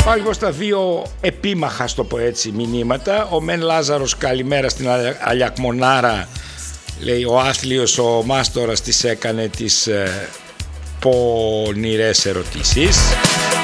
πάω λοιπόν στα δύο επίμαχα, στο πω έτσι, μηνύματα. Ο Μεν Λάζαρος, καλημέρα στην Αλιακμονάρα. Λέει, ο άθλιος ο Μάστορας της έκανε τις πονηρές ερωτήσεις.